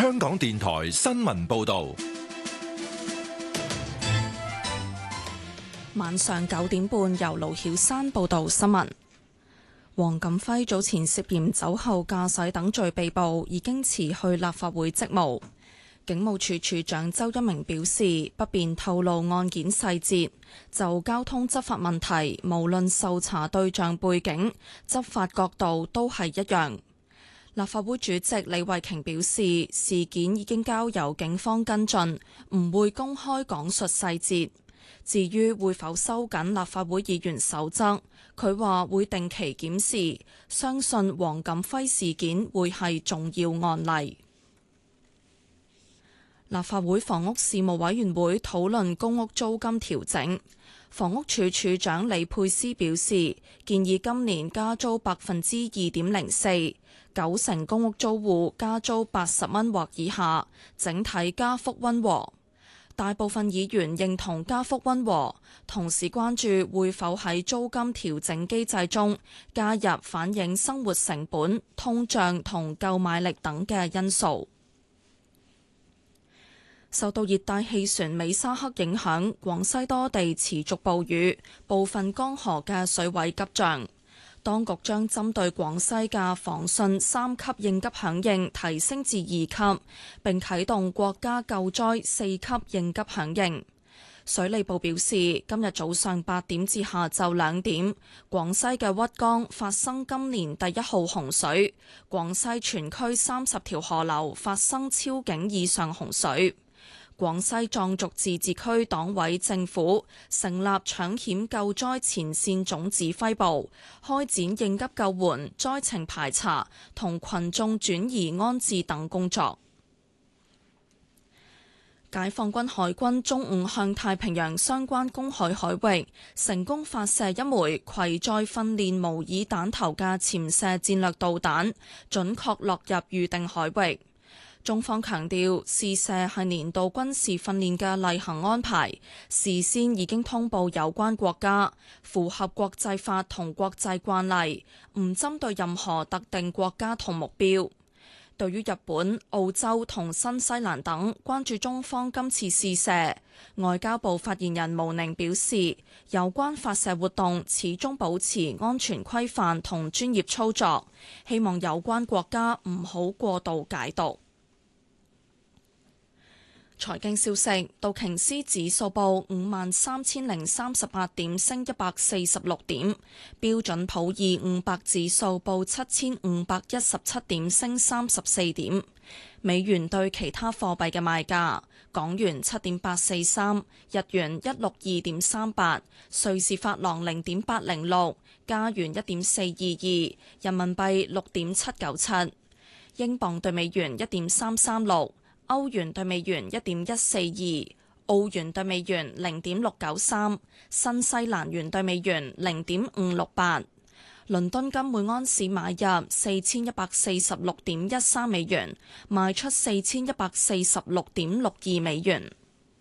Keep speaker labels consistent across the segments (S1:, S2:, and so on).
S1: 香港電台新聞報道。
S2: 晚上9點半，由盧曉珊報道新聞。黃錦輝早前涉嫌酒後駕駛等罪被捕，已經辭去立法會職務。警務處處長周一鳴表示，不便透露案件細節。就交通執法問題，無論受查對象背景、執法角度都係一樣。立法會主席李慧瓊表示，事件已經交由警方跟進，唔會公開講述細節。至於會否收緊立法會議員守則，佢話會定期檢視，相信黃錦輝事件會係重要案例。立法會房屋事務委員會討論公屋租金調整，房屋署署長李佩斯表示，建議今年加租2.04%， 90%公屋租戶加租80蚊或以下，整體加幅溫和。大部分議員認同加幅溫和，同時關注會否喺租金調整機制中加入反映生活成本、通脹同購買力等嘅因素。受到熱帶氣旋美沙克影響，廣西多地持續暴雨，部分江河嘅水位急漲。當局將針對廣西嘅防汛3級應急響應提升至2級，並啟動國家救災4級應急響應。水利部表示，今日早上8點至下晝2點，廣西嘅屈江發生今年第1號洪水，廣西全區30條河流發生超警以上洪水。廣西壯族自治區黨委政府成立搶險救災前線總指揮部，開展應急救援、災情排查同群眾轉移安置等工作。解放軍海軍中午向太平洋相關公海海域成功發射一枚攜載訓練模擬彈頭嘅潛射戰略導彈，準確落入預定海域。中方強調，試射係年度軍事訓練嘅例行安排，事先已經通報有關國家，符合國際法同國際慣例，唔針對任何特定國家同目標。對於日本、澳洲同新西蘭等關注中方今次試射，外交部發言人毛寧表示，有關發射活動始終保持安全規範同專業操作，希望有關國家唔好過度解讀。財經消息，道瓊斯指數報53,038點，升146點；標準普爾500指數報7,517點，升34點。美元對其他貨幣嘅賣價：港元7.843，日元162.38，瑞士法郎0.806，加元1.422，人民幣6.797，英鎊對美元1.336。歐元對美元1.142，澳元對美元0.693，新西蘭元對美元0.568。倫敦金每安士買入4146.13美元，賣出4146.62美元。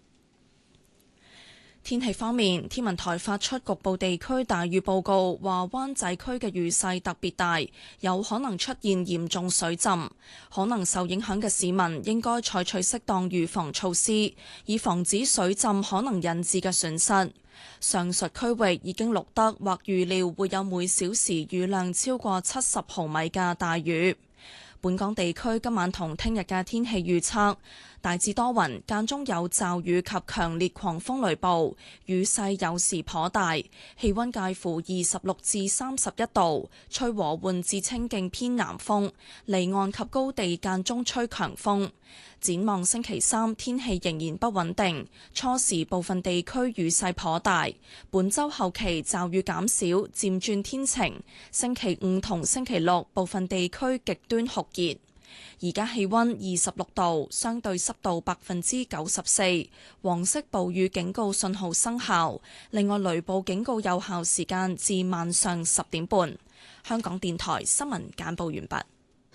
S2: 天氣方面，天文台發出局部地區大雨報告，話灣仔區嘅雨勢特別大，有可能出現嚴重水浸，可能受影響嘅市民應該採取適當預防措施，以防止水浸可能引致嘅損失。上述區域已經錄得或預料會有每小時雨量超過70毫米嘅大雨。本港地區今晚同聽日嘅天氣預測，大致多雲，間中有驟雨及強烈狂風雷暴，雨勢有時頗大，氣溫介乎26至31度，吹和緩至清勁偏南風，離岸及高地間中吹強風。展望星期三，天氣仍然不穩定，初時部分地區雨勢頗大。本週後期驟雨減少，漸轉天晴。星期五同星期六部分地區極端酷熱。而家氣溫26度，相對濕度94%，黃色暴雨警告信號生效。另外，雷暴警告有效時間至晚上10點半。香港電台新聞簡報完畢。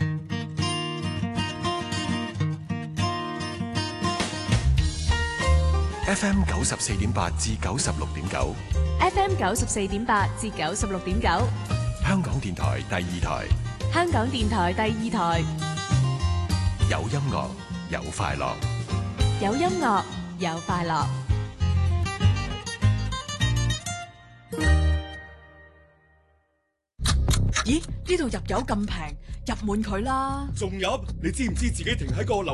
S1: FM 94.8至96.9
S3: ，FM 94.8至96.9，
S1: 香港電台第二台，
S3: 香港電台第二台，
S1: 有音樂， 有快樂。
S3: 有音樂，有快樂。
S4: 咦？呢度入油咁平，入滿佢啦！
S5: 仲入？你知唔知自己停喺個樓